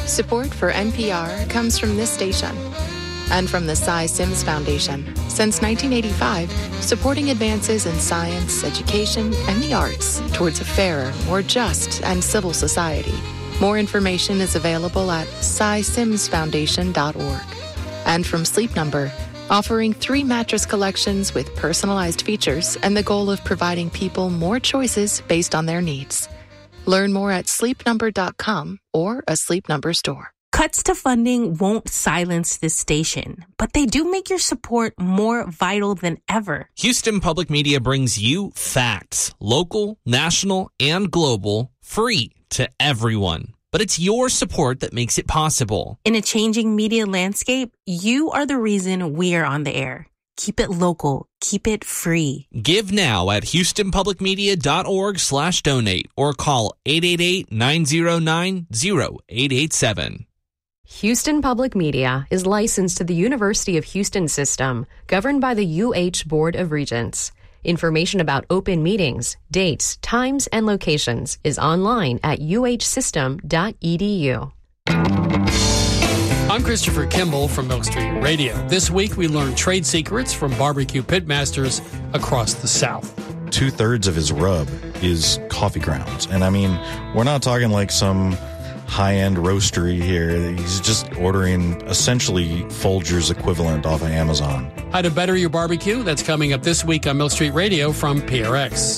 Support for NPR comes from this station and from the Cy Sims Foundation. Since 1985, supporting advances in science, education, and the arts towards a fairer, more just, and civil society. More information is available at cysimsfoundation.org. And from Sleep Number, offering 3 mattress collections with personalized features and the goal of providing people more choices based on their needs. Learn more at sleepnumber.com or a Sleep Number store. Cuts to funding won't silence this station, but they do make your support more vital than ever. Houston Public Media brings you facts, local, national, and global, free to everyone. But it's your support that makes it possible. In a changing media landscape, you are the reason we are on the air. Keep it local. Keep it free. Give now at houstonpublicmedia.org/donate or call 888-909-0887. Houston Public Media is licensed to the University of Houston System, governed by the UH Board of Regents. Information about open meetings, dates, times, and locations is online at uhsystem.edu. I'm Christopher Kimball from Milk Street Radio. This week, we learned trade secrets from barbecue pitmasters across the South. 2/3 of his rub is coffee grounds. And I mean, we're not talking like some high-end roastery here. He's just ordering essentially Folgers equivalent off of Amazon. How to better your barbecue? That's coming up this week on Milk Street Radio from PRX.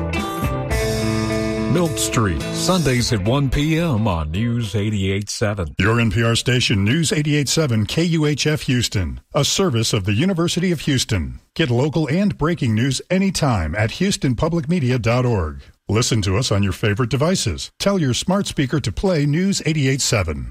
Milk Street, Sundays at 1 p.m. on News 88.7. Your NPR station, News 88.7 KUHF Houston, a service of the University of Houston. Get local and breaking news anytime at houstonpublicmedia.org. Listen to us on your favorite devices. Tell your smart speaker to play News 88.7.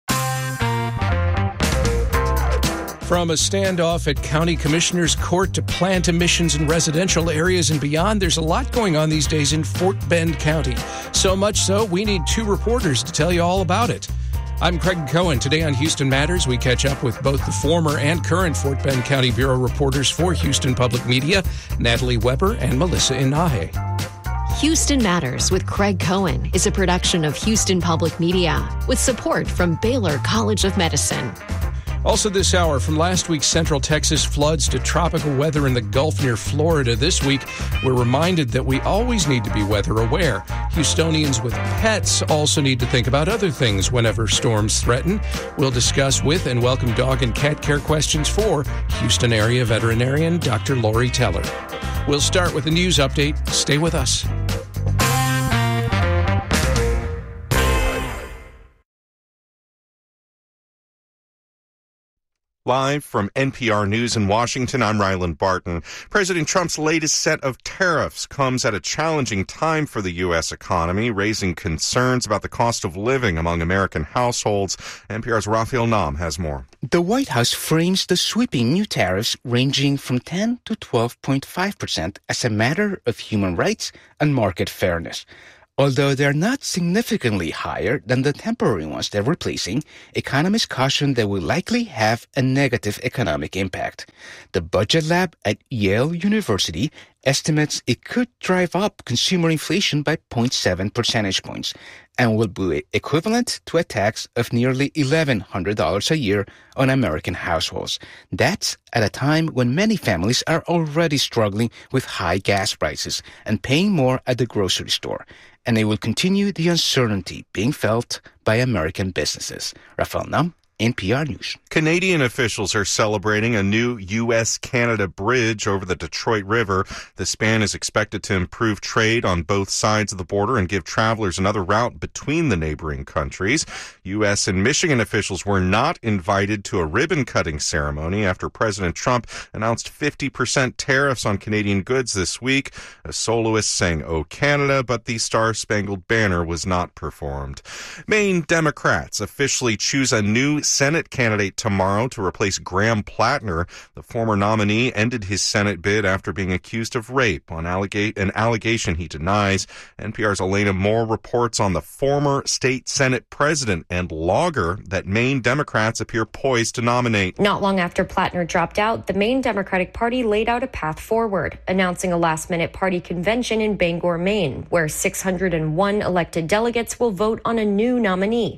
From a standoff at County Commissioner's Court to plant emissions in residential areas and beyond, there's a lot going on these days in Fort Bend County. So much so, we need 2 reporters to tell you all about it. I'm Craig Cohen. Today on Houston Matters, we catch up with both the former and current Fort Bend County Bureau reporters for Houston Public Media, Natalie Weber and Melissa Inahe. Houston Matters with Craig Cohen is a production of Houston Public Media with support from Baylor College of Medicine. Also this hour, from last week's Central Texas floods to tropical weather in the Gulf near Florida this week, we're reminded that we always need to be weather aware. Houstonians with pets also need to think about other things whenever storms threaten. We'll discuss with and welcome dog and cat care questions for Houston area veterinarian Dr. Lori Teller. We'll start with a news update. Stay with us. Live from NPR News in Washington, I'm Ryland Barton. President Trump's latest set of tariffs comes at a challenging time for the U.S. economy, raising concerns about the cost of living among American households. NPR's Raphael Nam has more. The White House frames the sweeping new tariffs ranging from 10 to 12.5% as a matter of human rights and market fairness. Although they're not significantly higher than the temporary ones they're replacing, economists caution they will likely have a negative economic impact. The Budget Lab at Yale University estimates it could drive up consumer inflation by 0.7 percentage points and will be equivalent to a tax of nearly $1,100 a year on American households. That's at a time when many families are already struggling with high gas prices and paying more at the grocery store. And it will continue the uncertainty being felt by American businesses. Raphael Nam, NPR News. Canadian officials are celebrating a new U.S.-Canada bridge over the Detroit River. The span is expected to improve trade on both sides of the border and give travelers another route between the neighboring countries. U.S. and Michigan officials were not invited to a ribbon-cutting ceremony after President Trump announced 50% tariffs on Canadian goods this week. A soloist sang "O Canada," but the Star-Spangled Banner was not performed. Maine Democrats officially choose a new Senate candidate tomorrow to replace Graham Plattner. The former nominee ended his Senate bid after being accused of rape on an allegation he denies. NPR's Elena Moore reports on the former state Senate president and logger that Maine Democrats appear poised to nominate. Not long after Plattner dropped out, the Maine Democratic Party laid out a path forward, announcing a last-minute party convention in Bangor, Maine, where 601 elected delegates will vote on a new nominee.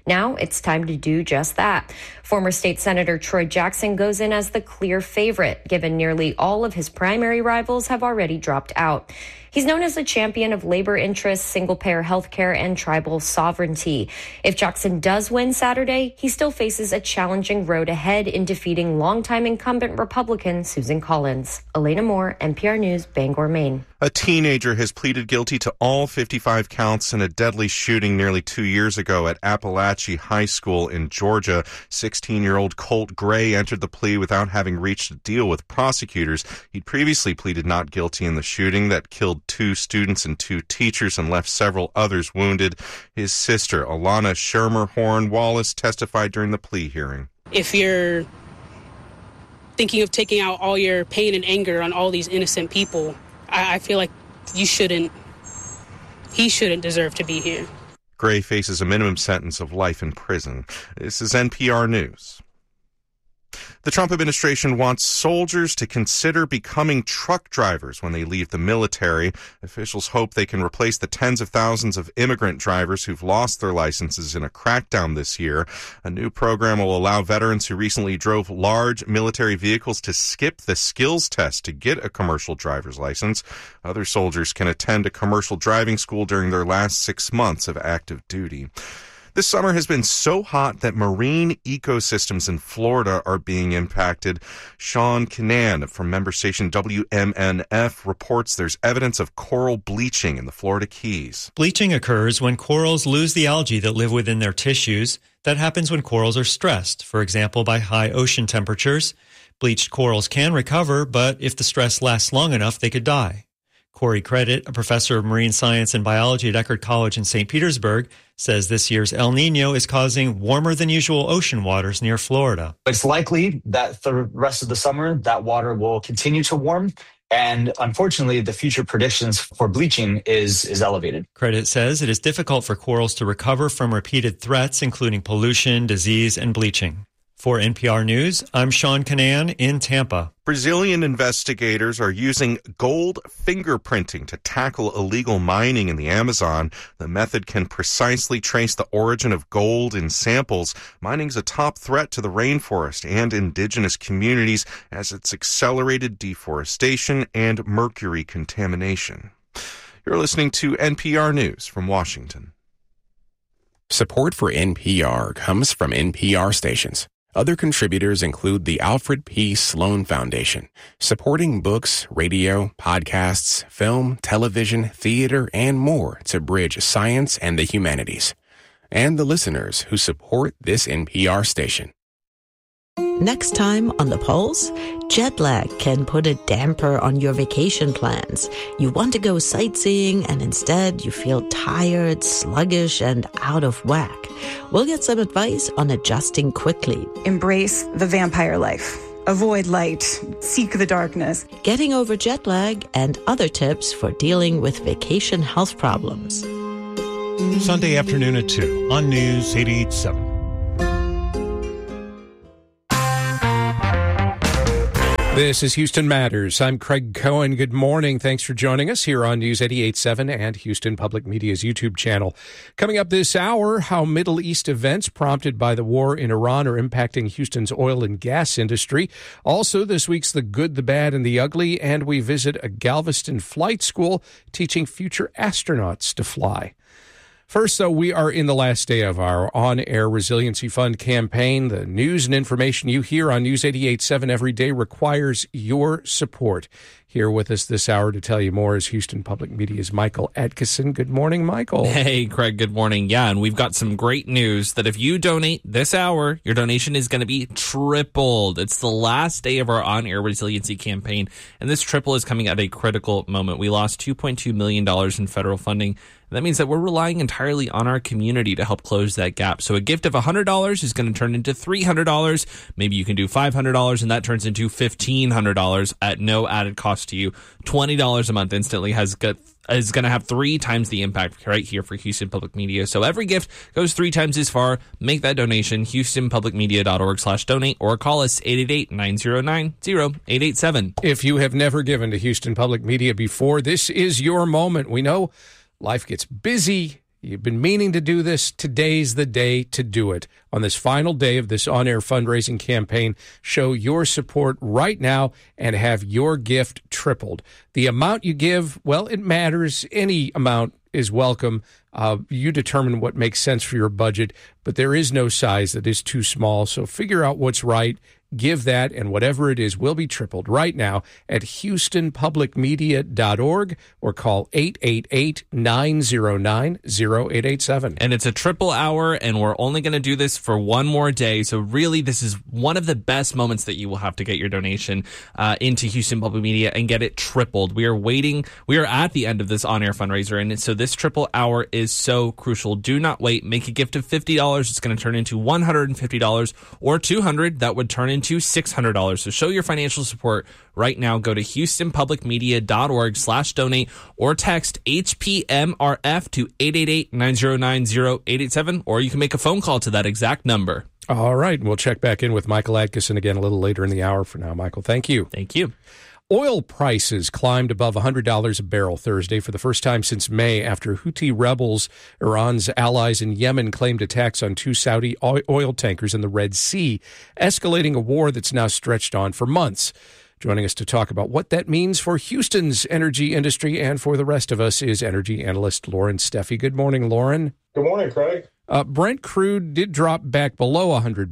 Now it's time to do just that. Former state Senator Troy Jackson goes in as the clear favorite, given nearly all of his primary rivals have already dropped out. He's known as a champion of labor interests, single-payer health care, and tribal sovereignty. If Jackson does win Saturday, he still faces a challenging road ahead in defeating longtime incumbent Republican Susan Collins. Elena Moore, NPR News, Bangor, Maine. A teenager has pleaded guilty to all 55 counts in a deadly shooting nearly 2 years ago at Appalachia High School in Georgia. 16-year-old Colt Gray entered the plea without having reached a deal with prosecutors. He'd previously pleaded not guilty in the shooting that killed 2 students and 2 teachers and left several others wounded. His sister, Alana Shermerhorn Wallace, testified during the plea hearing. If you're thinking of taking out all your pain and anger on all these innocent people, I feel like he shouldn't deserve to be here. Gray faces a minimum sentence of life in prison. This is NPR News. The Trump administration wants soldiers to consider becoming truck drivers when they leave the military. Officials hope they can replace the tens of thousands of immigrant drivers who've lost their licenses in a crackdown this year. A new program will allow veterans who recently drove large military vehicles to skip the skills test to get a commercial driver's license. Other soldiers can attend a commercial driving school during their last 6 months of active duty. This summer has been so hot that marine ecosystems in Florida are being impacted. Sean Kinnan from member station WMNF reports there's evidence of coral bleaching in the Florida Keys. Bleaching occurs when corals lose the algae that live within their tissues. That happens when corals are stressed, for example, by high ocean temperatures. Bleached corals can recover, but if the stress lasts long enough, they could die. Corey Credit, a professor of marine science and biology at Eckerd College in St. Petersburg, says this year's El Nino is causing warmer than usual ocean waters near Florida. It's likely that the rest of the summer, that water will continue to warm. And unfortunately, the future predictions for bleaching is elevated. Credit says it is difficult for corals to recover from repeated threats, including pollution, disease, and bleaching. For NPR News, I'm Sean Kinnan in Tampa. Brazilian investigators are using gold fingerprinting to tackle illegal mining in the Amazon. The method can precisely trace the origin of gold in samples. Mining is a top threat to the rainforest and indigenous communities as it's accelerated deforestation and mercury contamination. You're listening to NPR News from Washington. Support for NPR comes from NPR stations. Other contributors include the Alfred P. Sloan Foundation, supporting books, radio, podcasts, film, television, theater, and more to bridge science and the humanities. And the listeners who support this NPR station. Next time on The Pulse, jet lag can put a damper on your vacation plans. You want to go sightseeing and instead you feel tired, sluggish, and out of whack. We'll get some advice on adjusting quickly. Embrace the vampire life. Avoid light. Seek the darkness. Getting over jet lag and other tips for dealing with vacation health problems. Sunday afternoon at 2 on News 88.7. This is Houston Matters. I'm Craig Cohen. Good morning. Thanks for joining us here on News 88.7 and Houston Public Media's YouTube channel. Coming up this hour, how Middle East events prompted by the war in Iran are impacting Houston's oil and gas industry. Also, this week's The Good, the Bad, and the Ugly, and we visit a Galveston flight school teaching future astronauts to fly. First, though, we are in the last day of our on-air Resiliency Fund campaign. The news and information you hear on News 88.7 every day requires your support. Here with us this hour to tell you more is Houston Public Media's Michael Atkinson. Good morning, Michael. Hey, Craig. Good morning. Yeah, and we've got some great news that if you donate this hour, your donation is going to be tripled. It's the last day of our on-air resiliency campaign, and this triple is coming at a critical moment. We lost $2.2 million in federal funding. That means that we're relying entirely on our community to help close that gap. So a gift of $100 is going to turn into $300. Maybe you can do $500, and that turns into $1,500 at no added cost to you. $20 a month instantly is going to have 3 times the impact right here for Houston Public Media. So every gift goes 3 times as far. Make that donation, houstonpublicmedia.org/donate, or call us 888-909-0887. If you have never given to Houston Public Media before, this is your moment. We know life gets busy. You've been meaning to do this. Today's the day to do it. On this final day of this on-air fundraising campaign, show your support right now and have your gift tripled. The amount you give, well, it matters. Any amount is welcome. You determine what makes sense for your budget, but there is no size that is too small. So figure out what's right. Give that, and whatever it is will be tripled right now at HoustonPublicMedia.org or call 888-909-0887. And it's a triple hour, and we're only going to do this for one more day. So really, this is one of the best moments that you will have to get your donation into Houston Public Media and get it tripled. We are waiting. We are at the end of this on-air fundraiser, and so this triple hour is so crucial. Do not wait. Make a gift of $50. It's going to turn into $150 or $200. That would turn into $600. So show your financial support right now. Go to HoustonPublicMedia.org/donate or text HPMRF to 888-909-0887, or you can make a phone call to that exact number. All right. We'll check back in with Michael Atkinson again a little later in the hour. For now, Michael, thank you. Thank you. Oil prices climbed above $100 a barrel Thursday for the first time since May after Houthi rebels, Iran's allies in Yemen, claimed attacks on 2 Saudi oil tankers in the Red Sea, escalating a war that's now stretched on for months. Joining us to talk about what that means for Houston's energy industry and for the rest of us is energy analyst Lauren Steffi. Good morning, Lauren. Good morning, Craig. Brent crude did drop back below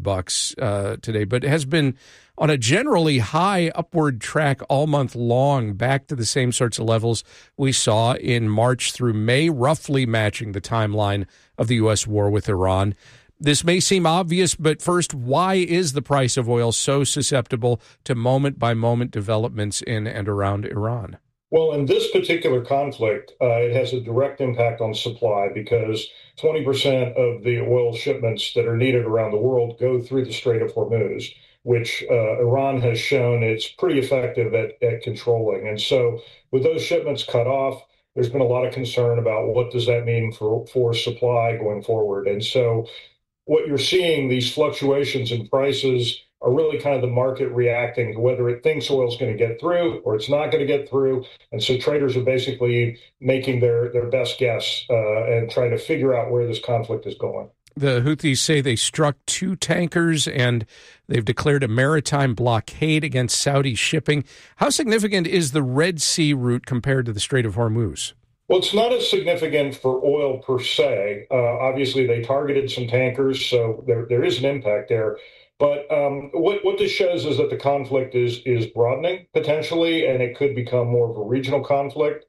$100 today, but has been on a generally high upward track all month long, back to the same sorts of levels we saw in March through May, roughly matching the timeline of the U.S. war with Iran. This may seem obvious, but first, why is the price of oil so susceptible to moment-by-moment developments in and around Iran? Well, in this particular conflict, it has a direct impact on supply because 20% of the oil shipments that are needed around the world go through the Strait of Hormuz, which Iran has shown it's pretty effective at controlling. And so with those shipments cut off, there's been a lot of concern about what does that mean for supply going forward. And so what you're seeing, these fluctuations in prices, are really kind of the market reacting to whether it thinks oil is going to get through or it's not going to get through. And so traders are basically making their best guess and trying to figure out where this conflict is going. The Houthis say they struck 2 tankers and they've declared a maritime blockade against Saudi shipping. How significant is the Red Sea route compared to the Strait of Hormuz? Well, it's not as significant for oil per se. Obviously, they targeted some tankers, so there is an impact there. But what this shows is that the conflict is broadening potentially, and it could become more of a regional conflict.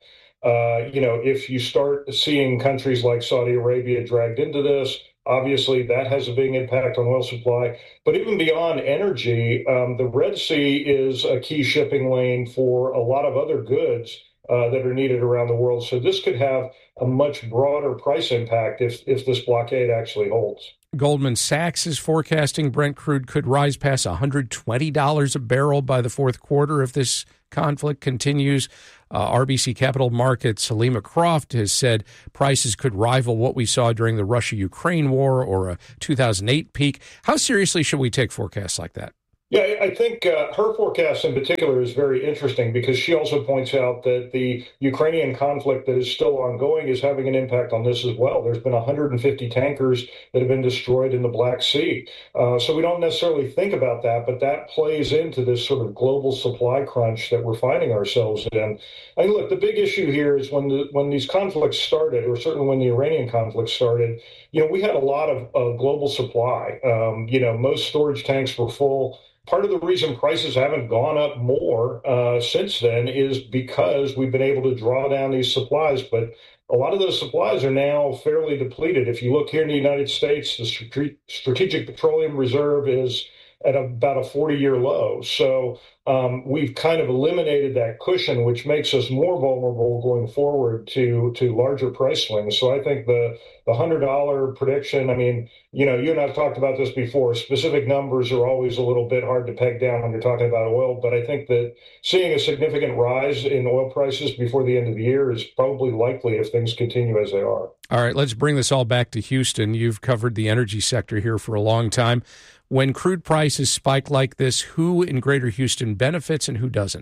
If you start seeing countries like Saudi Arabia dragged into this, obviously that has a big impact on oil supply. But even beyond energy, the Red Sea is a key shipping lane for a lot of other goods that are needed around the world. So this could have a much broader price impact if this blockade actually holds. Goldman Sachs is forecasting Brent crude could rise past $120 a barrel by the fourth quarter if this conflict continues. RBC Capital Markets' Halima Croft has said prices could rival what we saw during the Russia-Ukraine war or a 2008 peak. How seriously should we take forecasts like that? Yeah, I think her forecast in particular is very interesting because she also points out that the Ukrainian conflict that is still ongoing is having an impact on this as well. There's been 150 tankers that have been destroyed in the Black Sea. So we don't necessarily think about that, but that plays into this sort of global supply crunch that we're finding ourselves in. I mean, look, the big issue here is when these conflicts started, or certainly when the Iranian conflict started, we had a lot of global supply. Most storage tanks were full. Part of the reason prices haven't gone up more since then is because we've been able to draw down these supplies. But a lot of those supplies are now fairly depleted. If you look here in the United States, the Strategic Petroleum Reserve is at about a 40-year low. So we've kind of eliminated that cushion, which makes us more vulnerable going forward to larger price swings. So I think the $100 prediction, I mean, you and I've talked about this before. Specific numbers are always a little bit hard to peg down when you're talking about oil. But I think that seeing a significant rise in oil prices before the end of the year is probably likely if things continue as they are. All right, let's bring this all back to Houston. You've covered the energy sector here for a long time. When crude prices spike like this, who in Greater Houston benefits and who doesn't?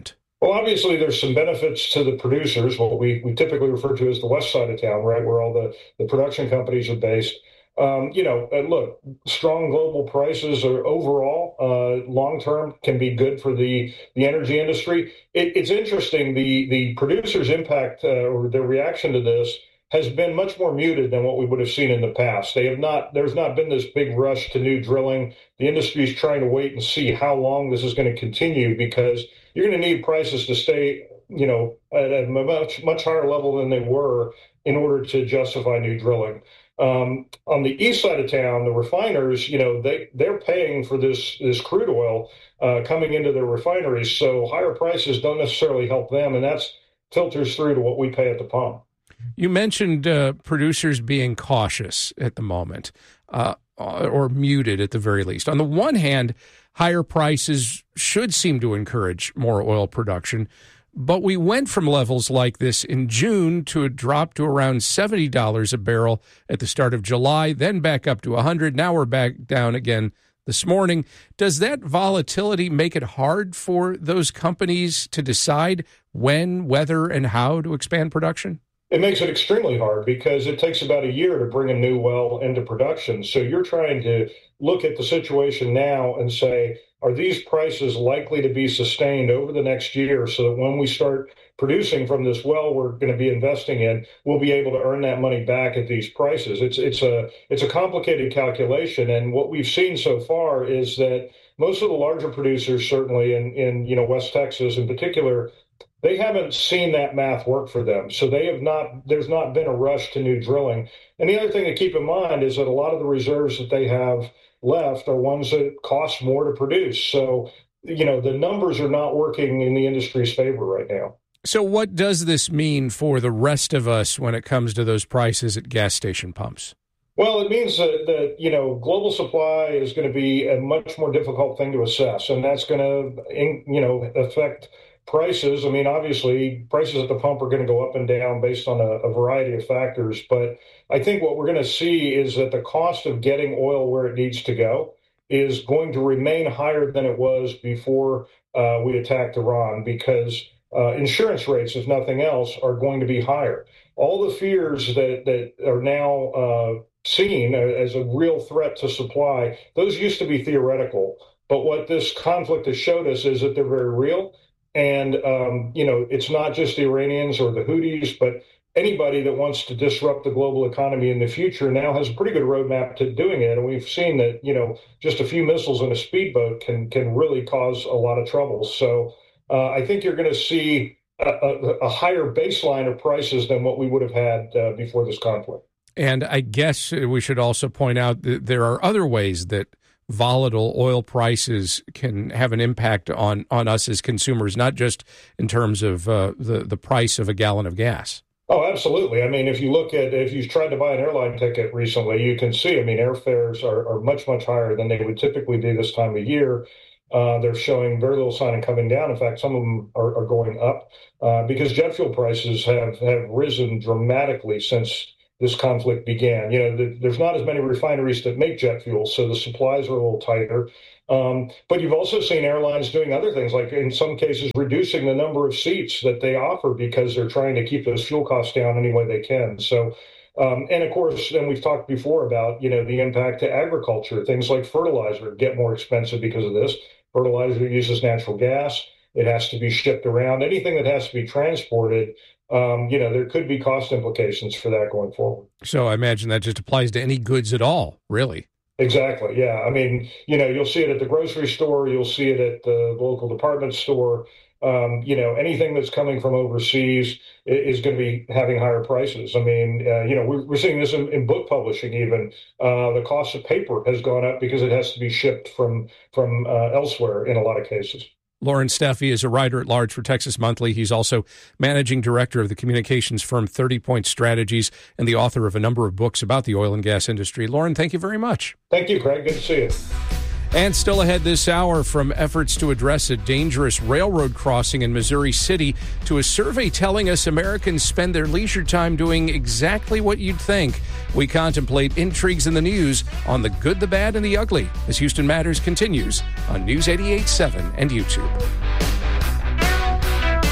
Well, obviously, there's some benefits to the producers, what we typically refer to as the west side of town, right, where all the production companies are based. Look, strong global prices are overall long-term can be good for the energy industry. It's interesting, the producers' impact or their reaction to this has been much more muted than what we would have seen in the past. There's not been this big rush to new drilling. The industry is trying to wait and see how long this is going to continue, because you're going to need prices to stay, at a much higher level than they were in order to justify new drilling. On the east side of town, the refiners, they're paying for this crude oil coming into their refineries. So higher prices don't necessarily help them, and that's filters through to what we pay at the pump. You mentioned producers being cautious at the moment, or muted at the very least. On the one hand, higher prices should seem to encourage more oil production, but we went from levels like this in June to a drop to around $70 a barrel at the start of July, then back up to $100. Now we're back down again this morning. Does that volatility make it hard for those companies to decide when, whether, and how to expand production? It makes it extremely hard because it takes about a year to bring a new well into production. So you're trying to look at the situation now and say, are these prices likely to be sustained over the next year so that when we start producing from this well we're going to be investing in, we'll be able to earn that money back at these prices? It's a complicated calculation. And what we've seen so far is that most of the larger producers, certainly in West Texas in particular, they haven't seen that math work for them. So there's not been a rush to new drilling. And the other thing to keep in mind is that a lot of the reserves that they have left are ones that cost more to produce. So, the numbers are not working in the industry's favor right now. So what does this mean for the rest of us when it comes to those prices at gas station pumps? Well, it means that global supply is going to be a much more difficult thing to assess, and that's going to, affect prices. I mean, obviously, prices at the pump are going to go up and down based on a variety of factors. But I think what we're going to see is that the cost of getting oil where it needs to go is going to remain higher than it was before we attacked Iran, because insurance rates, if nothing else, are going to be higher. All the fears that are now seen as a real threat to supply, those used to be theoretical. But what this conflict has showed us is that they're very real. And, it's not just the Iranians or the Houthis, but anybody that wants to disrupt the global economy in the future now has a pretty good roadmap to doing it. And we've seen that, just a few missiles in a speedboat can really cause a lot of trouble. So I think you're going to see a higher baseline of prices than what we would have had before this conflict. And I guess we should also point out that there are other ways that volatile oil prices can have an impact on us as consumers, not just in terms of the price of a gallon of gas. Oh, absolutely. I mean, if you've tried to buy an airline ticket recently, you can see, airfares are much, much higher than they would typically be this time of year. They're showing very little sign of coming down. In fact, some of them are going up because jet fuel prices have risen dramatically since this conflict began. There's not as many refineries that make jet fuel, so the supplies are a little tighter. But you've also seen airlines doing other things, like in some cases reducing the number of seats that they offer because they're trying to keep those fuel costs down any way they can. So, and of course, then we've talked before about, the impact to agriculture. Things like fertilizer get more expensive because of this. Fertilizer uses natural gas. It has to be shipped around. Anything that has to be transported, there could be cost implications for that going forward. So I imagine that just applies to any goods at all, really. Exactly. Yeah. I mean, you'll see it at the grocery store. You'll see it at the local department store. Anything that's coming from overseas is going to be having higher prices. I mean, we're seeing this in book publishing even. The cost of paper has gone up because it has to be shipped from elsewhere in a lot of cases. Loren Steffi is a writer-at-large for Texas Monthly. He's also managing director of the communications firm 30 Point Strategies and the author of a number of books about the oil and gas industry. Loren, thank you very much. Thank you, Craig. Good to see you. And still ahead this hour, from efforts to address a dangerous railroad crossing in Missouri City to a survey telling us Americans spend their leisure time doing exactly what you'd think. We contemplate intrigues in the news on the good, the bad, and the ugly as Houston Matters continues on News 88.7 and YouTube.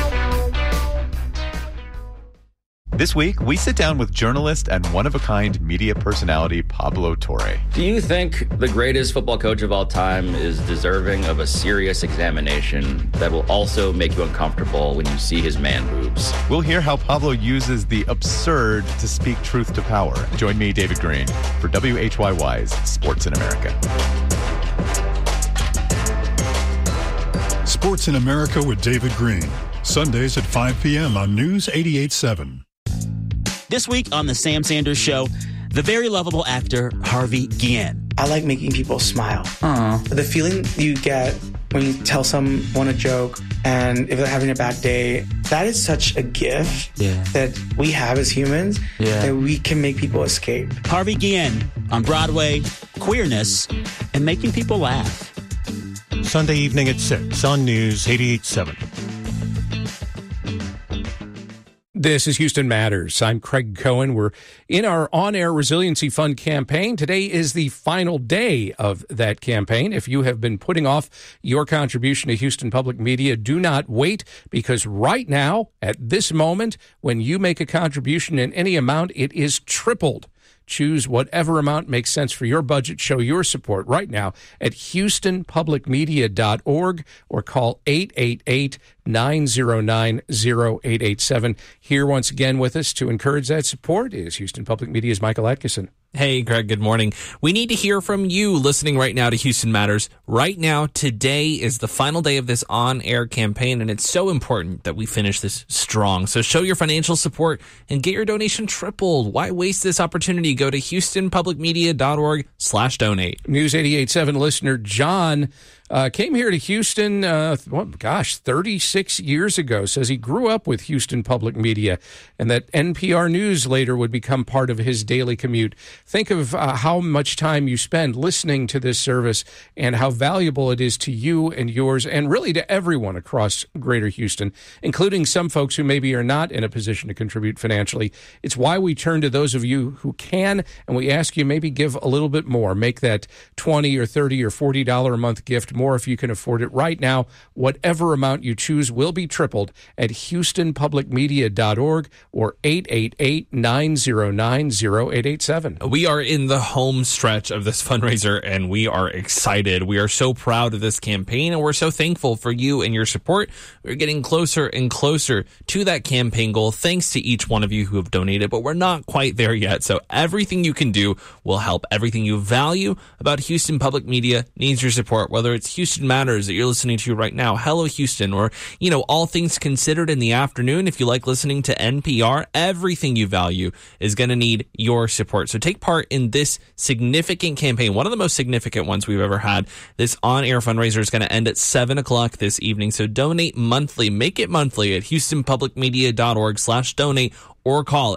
This week, we sit down with journalist and one-of-a-kind media personality Pablo Torre. Do you think the greatest football coach of all time is deserving of a serious examination that will also make you uncomfortable when you see his man boobs? We'll hear how Pablo uses the absurd to speak truth to power. Join me, David Green, for WHYY's Sports in America. Sports in America with David Green. Sundays at 5 p.m. on News 88.7. This week on The Sam Sanders Show, the very lovable actor Harvey Guillen. I like making people smile. The feeling you get when you tell someone a joke and if they're having a bad day, that is such a gift that we have as humans that we can make people escape. Harvey Guillen on Broadway, queerness, and making people laugh. Sunday evening at 6 on News 88.7. This is Houston Matters. I'm Craig Cohen. We're in our on-air Resiliency Fund campaign. Today is the final day of that campaign. If you have been putting off your contribution to Houston Public Media, do not wait, because right now, at this moment, when you make a contribution in any amount, it is tripled. Choose whatever amount makes sense for your budget. Show your support right now at HoustonPublicMedia.org or call 888-909-0887. Here once again with us to encourage that support is Houston Public Media's Michael Atkinson. Hey, Greg, good morning. We need to hear from you listening right now to Houston Matters. Right now, today is the final day of this on-air campaign, and it's so important that we finish this strong. So show your financial support and get your donation tripled. Why waste this opportunity? Go to HoustonPublicMedia.org/donate. News 88.7 listener John came here to Houston, 36 years ago. Says he grew up with Houston Public Media and that NPR News later would become part of his daily commute. Think of how much time you spend listening to this service and how valuable it is to you and yours and really to everyone across Greater Houston, including some folks who maybe are not in a position to contribute financially. It's why we turn to those of you who can, and we ask you maybe give a little bit more. Make that $20 or $30 or $40 a month gift more if you can afford it right now. Whatever amount you choose will be tripled at HoustonPublicMedia.org or 888-909-0887. We are in the home stretch of this fundraiser, and we are excited. We are so proud of this campaign, and we're so thankful for you and your support. We're getting closer and closer to that campaign goal, thanks to each one of you who have donated, but we're not quite there yet. So everything you can do will help. Everything you value about Houston Public Media needs your support, whether it's Houston Matters that you're listening to right now, Hello Houston, or, All Things Considered in the afternoon. If you like listening to NPR, everything you value is going to need your support. So take part in this significant campaign, one of the most significant ones we've ever had. This on-air fundraiser is going to end at 7 o'clock this evening. So donate monthly. Make it monthly at HoustonPublicMedia.org/donate or call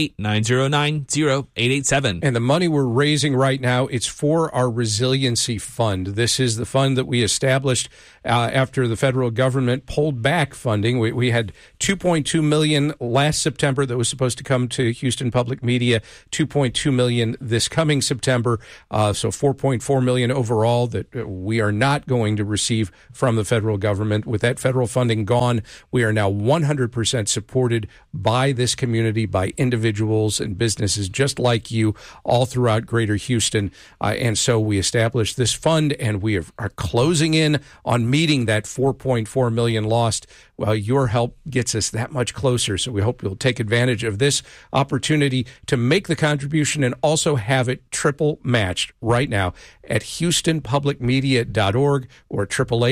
888-909-0887. And the money we're raising right now, it's for our Resiliency Fund. This is the fund that we established after the federal government pulled back funding. We had $2.2 million last September that was supposed to come to Houston Public Media, $2.2 million this coming September, so $4.4 million overall that we are not going to receive from the federal government. With that federal funding gone, we are now 100% supported by this community, by individuals and businesses just like you all throughout Greater Houston. And so we established this fund, and we are closing in on meeting that $4.4 million lost. Well, your help gets us that much closer. So we hope you'll take advantage of this opportunity to make the contribution and also have it triple matched right now at HoustonPublicMedia.org or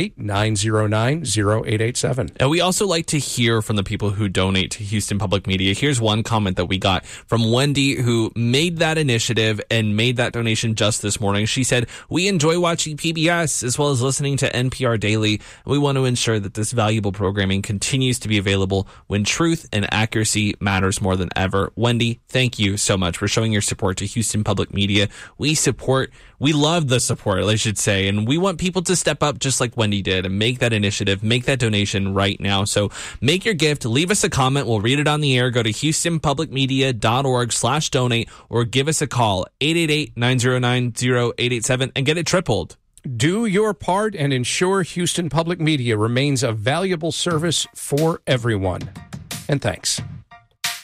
888-909-0887. And we also like to hear from the people who donate to Houston Public Media. Here's one comment that we got from Wendy, who made that initiative and made that donation just this morning. She said, "We enjoy watching PBS as well as listening to NPR Daily. We want to ensure that this valuable programming continues to be available when truth and accuracy matters more than ever." Wendy, thank you so much for showing your support to Houston Public Media. We love the support, I should say, and we want people to step up just like Wendy did and make that initiative, make that donation right now. So make your gift, leave us a comment, we'll read it on the air. Go to HoustonPublicMedia.org/donate or give us a call, 888-909-0887, and get it tripled. Do your part and ensure Houston Public Media remains a valuable service for everyone. And thanks.